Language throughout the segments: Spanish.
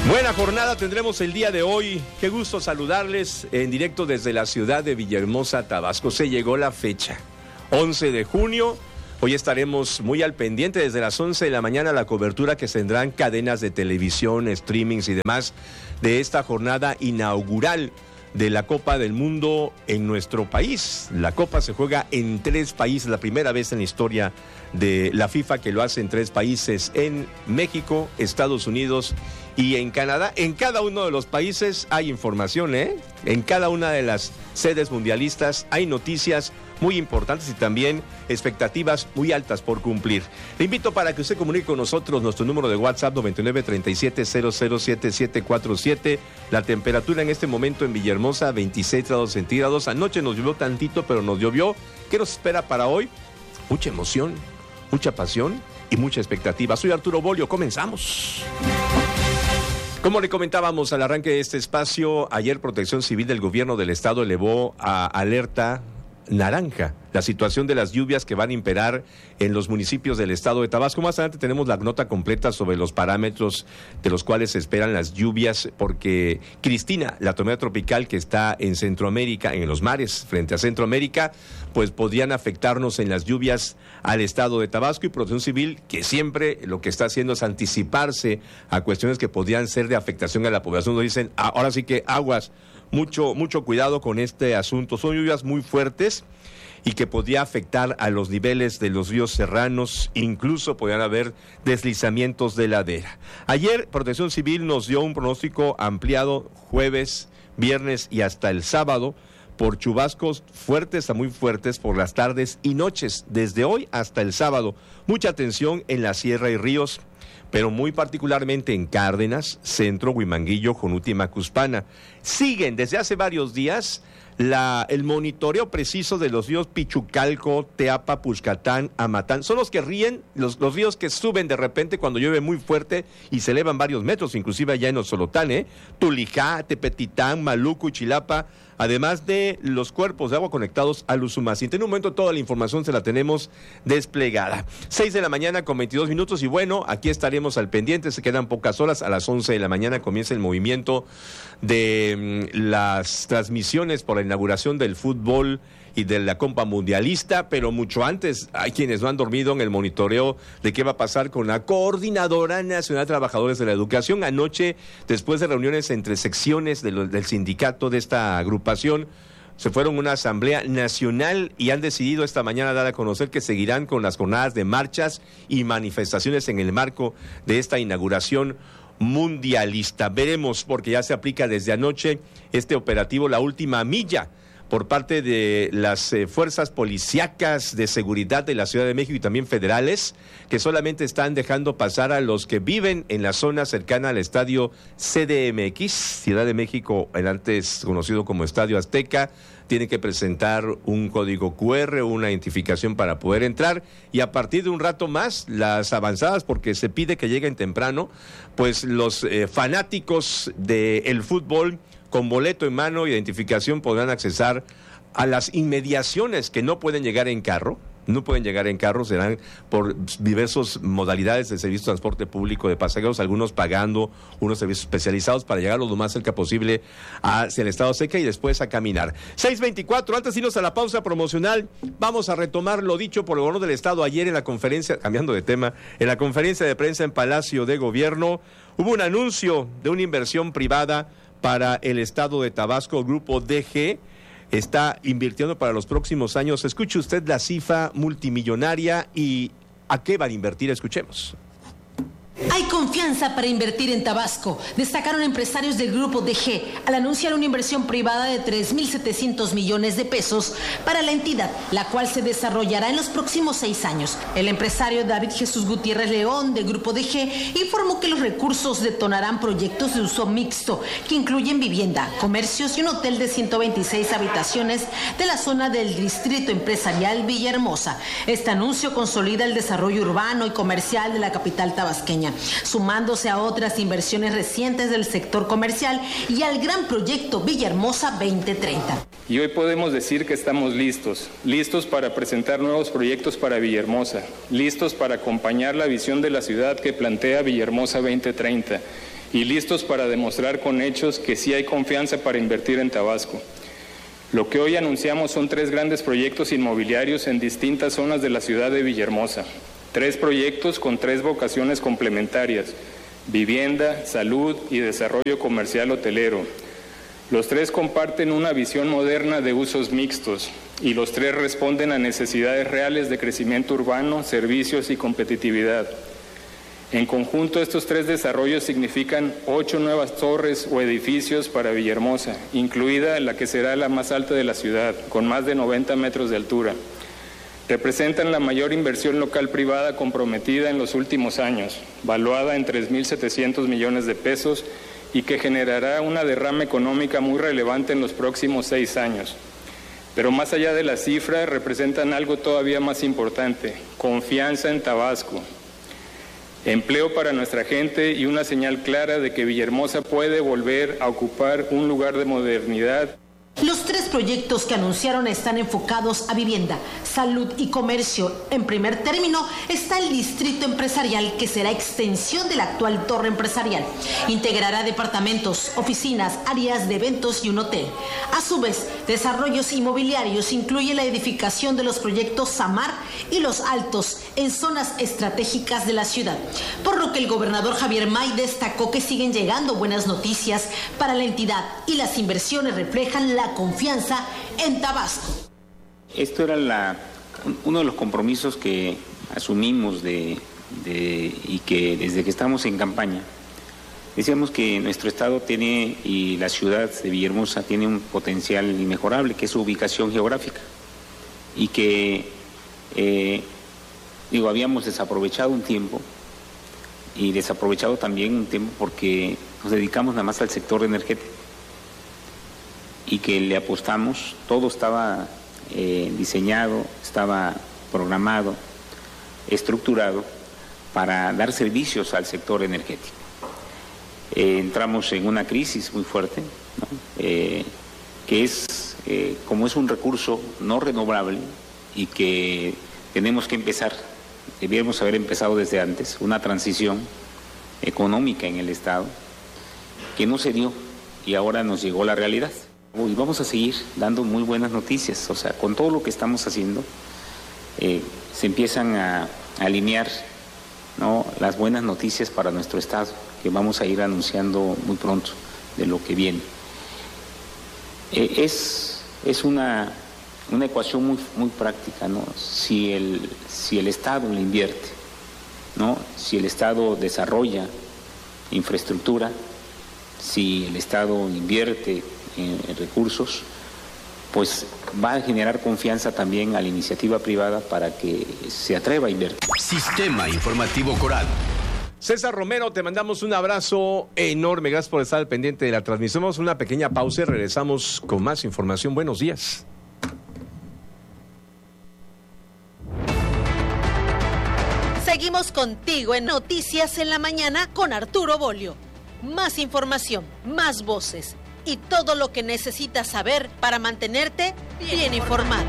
Buena jornada tendremos el día de hoy. Qué gusto saludarles en directo desde la ciudad de Villahermosa, Tabasco. Se llegó la fecha, 11 de junio. Hoy estaremos muy al pendiente desde las 11 de la mañana la cobertura que tendrán cadenas de televisión, streamings y demás de esta jornada inaugural de la Copa del Mundo en nuestro país. La Copa se juega en 3 países, la primera vez en la historia de la FIFA que lo hace en 3 países, en México, Estados Unidos y en Canadá. En cada uno de los países hay información, En cada una de las sedes mundialistas hay noticias muy importantes y también expectativas muy altas por cumplir. Le invito para que usted comunique con nosotros nuestro número de WhatsApp 9937007747. La temperatura en este momento en Villahermosa 26 grados centígrados. Anoche nos llovió tantito, pero nos llovió. ¿Qué nos espera para hoy? Mucha emoción, mucha pasión y mucha expectativa. Soy Arturo Bolio, comenzamos. Como le comentábamos al arranque de este espacio, ayer Protección Civil del Gobierno del Estado elevó a alerta naranja la situación de las lluvias que van a imperar en los municipios del estado de Tabasco. Más adelante tenemos la nota completa sobre los parámetros de los cuales se esperan las lluvias, porque Cristina, la tormenta tropical que está en Centroamérica, en los mares frente a Centroamérica, pues podrían afectarnos en las lluvias al estado de Tabasco, y Protección Civil, que siempre lo que está haciendo es anticiparse a cuestiones que podrían ser de afectación a la población. Nos dicen, ahora sí que aguas, mucho cuidado con este asunto. Son lluvias muy fuertes y que podría afectar a los niveles de los ríos serranos, incluso podrían haber deslizamientos de ladera. Ayer Protección Civil nos dio un pronóstico ampliado jueves, viernes y hasta el sábado por chubascos fuertes a muy fuertes por las tardes y noches, desde hoy hasta el sábado. Mucha atención en la sierra y ríos, pero muy particularmente en Cárdenas, Centro, Huimanguillo, Jonuti y Macuspana. Siguen desde hace varios días el monitoreo preciso de los ríos Pichucalco, Teapa, Puxcatán, Amatán. Son los que ríen, los ríos que suben de repente cuando llueve muy fuerte y se elevan varios metros, inclusive allá en Osolotán, Tulijá, Tepetitán, Maluco y Chilapa, además de los cuerpos de agua conectados al Usumacinta. En un momento toda la información se la tenemos desplegada. 6 de la mañana con 22 minutos y bueno, aquí estaremos al pendiente. Se quedan pocas horas. A las 11 de la mañana comienza el movimiento de las transmisiones por la inauguración del fútbol y de la Copa Mundialista, pero mucho antes hay quienes no han dormido en el monitoreo de qué va a pasar con la Coordinadora Nacional de Trabajadores de la Educación. Anoche, después de reuniones entre secciones del sindicato de esta agrupación, se fueron a una asamblea nacional y han decidido esta mañana dar a conocer que seguirán con las jornadas de marchas y manifestaciones en el marco de esta inauguración mundialista. Veremos, porque ya se aplica desde anoche este operativo La Última Milla por parte de las fuerzas policíacas de seguridad de la Ciudad de México y también federales, que solamente están dejando pasar a los que viven en la zona cercana al estadio CDMX, Ciudad de México, el antes conocido como Estadio Azteca. Tienen que presentar un código QR, una identificación para poder entrar, y a partir de un rato más, las avanzadas, porque se pide que lleguen temprano, pues los fanáticos del fútbol con boleto en mano, identificación, podrán accesar a las inmediaciones que no pueden llegar en carro. No pueden llegar en carro, serán por diversas modalidades de servicio de transporte público de pasajeros, algunos pagando unos servicios especializados para llegar lo más cerca posible hacia el estado Azteca y después a caminar. 6:24, antes de irnos a la pausa promocional, vamos a retomar lo dicho por el gobernador del estado ayer en la conferencia, cambiando de tema, en la conferencia de prensa en Palacio de Gobierno. Hubo un anuncio de una inversión privada para el estado de Tabasco. El grupo DG está invirtiendo para los próximos años. Escuche usted la cifra multimillonaria y a qué van a invertir. Escuchemos. Hay confianza para invertir en Tabasco, destacaron empresarios del grupo DG al anunciar una inversión privada de 3.700 millones de pesos para la entidad, la cual se desarrollará en los próximos 6 años. El empresario David Jesús Gutiérrez León del grupo DG informó que los recursos detonarán proyectos de uso mixto que incluyen vivienda, comercios y un hotel de 126 habitaciones de la zona del Distrito Empresarial Villahermosa. Este anuncio consolida el desarrollo urbano y comercial de la capital tabasqueña, sumándose a otras inversiones recientes del sector comercial y al gran proyecto Villahermosa 2030. Y hoy podemos decir que estamos listos para presentar nuevos proyectos para Villahermosa, listos para acompañar la visión de la ciudad que plantea Villahermosa 2030 y listos para demostrar con hechos que sí hay confianza para invertir en Tabasco. Lo que hoy anunciamos son 3 grandes proyectos inmobiliarios en distintas zonas de la ciudad de Villahermosa. 3 proyectos con 3 vocaciones complementarias: vivienda, salud y desarrollo comercial hotelero. Los 3 comparten una visión moderna de usos mixtos y los 3 responden a necesidades reales de crecimiento urbano, servicios y competitividad. En conjunto, estos 3 desarrollos significan 8 nuevas torres o edificios para Villahermosa, incluida la que será la más alta de la ciudad, con más de 90 metros de altura. Representan la mayor inversión local privada comprometida en los últimos años, valuada en 3.700 millones de pesos y que generará una derrama económica muy relevante en los próximos 6 años. Pero más allá de la cifra, representan algo todavía más importante: confianza en Tabasco, empleo para nuestra gente y una señal clara de que Villahermosa puede volver a ocupar un lugar de modernidad. Los 3 proyectos que anunciaron están enfocados a vivienda, salud y comercio. En primer término está el distrito empresarial, que será extensión de la actual torre empresarial. Integrará departamentos, oficinas, áreas de eventos y un hotel. A su vez, desarrollos inmobiliarios incluye la edificación de los proyectos Samar y Los Altos en zonas estratégicas de la ciudad. Por lo que el gobernador Javier May destacó que siguen llegando buenas noticias para la entidad y las inversiones reflejan la confianza en Tabasco. Esto era uno de los compromisos que asumimos y que desde que estamos en campaña decíamos que nuestro estado tiene, y la ciudad de Villahermosa tiene un potencial inmejorable, que es su ubicación geográfica, y que habíamos desaprovechado un tiempo, y desaprovechado también un tiempo porque nos dedicamos nada más al sector energético, y que le apostamos. Todo estaba diseñado, estaba programado, estructurado para dar servicios al sector energético. Entramos en una crisis muy fuerte, ¿no? Que es, como es un recurso no renovable y que tenemos que empezar, debiéramos haber empezado desde antes, una transición económica en el Estado, que no se dio y ahora nos llegó la realidad. Y vamos a seguir dando muy buenas noticias, o sea, con todo lo que estamos haciendo, se empiezan a alinear, ¿no?, las buenas noticias para nuestro estado, que vamos a ir anunciando muy pronto de lo que viene. Es una ecuación muy práctica, ¿no? Si el Estado le invierte, ¿no?, si el Estado desarrolla infraestructura, si el Estado invierte en recursos, pues va a generar confianza también a la iniciativa privada para que se atreva a invertir. Sistema Informativo Coral. César Romero, te mandamos un abrazo enorme. Gracias por estar al pendiente de la transmisión. Vamos a una pequeña pausa y regresamos con más información. Buenos días. Seguimos contigo en Noticias en la Mañana con Arturo Bolio. Más información, más voces y todo lo que necesitas saber para mantenerte bien informado.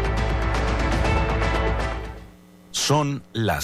Son las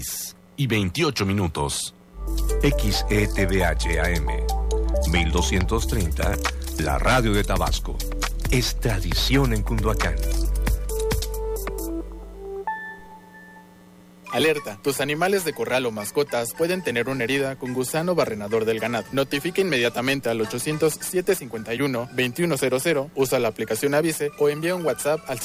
6:28. XETVH AM 1230, la radio de Tabasco. Es tradición en Cunduacán. Alerta, tus animales de corral o mascotas pueden tener una herida con gusano barrenador del ganado. Notifica inmediatamente al 800-751-2100, usa la aplicación Avise o envía un WhatsApp al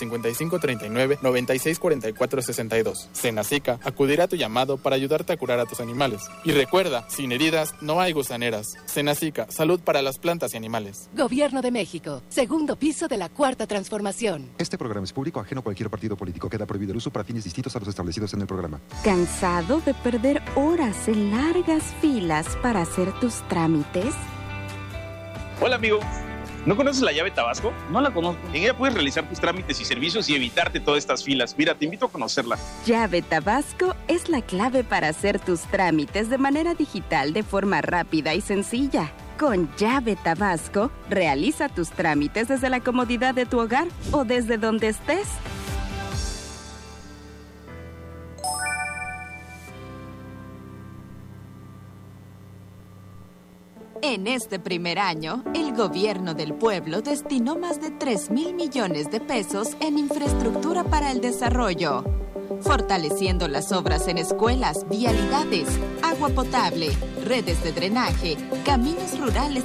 5539-964462. Senacica acudirá a tu llamado para ayudarte a curar a tus animales. Y recuerda, sin heridas no hay gusaneras. Senacica, salud para las plantas y animales. Gobierno de México, segundo piso de la Cuarta Transformación. Este programa es público, ajeno a cualquier partido político. Queda prohibido el uso para fines distintos a los establecidos en el programa. ¿Cansado de perder horas en largas filas para hacer tus trámites? Hola, amigo. ¿No conoces la llave Tabasco? No la conozco. En ella puedes realizar tus trámites y servicios y evitarte todas estas filas. Mira, te invito a conocerla. Llave Tabasco es la clave para hacer tus trámites de manera digital de forma rápida y sencilla. Con Llave Tabasco, realiza tus trámites desde la comodidad de tu hogar o desde donde estés. En este primer año, el gobierno del pueblo destinó más de 3,000 millones de pesos en infraestructura para el desarrollo, fortaleciendo las obras en escuelas, vialidades, agua potable, redes de drenaje, caminos rurales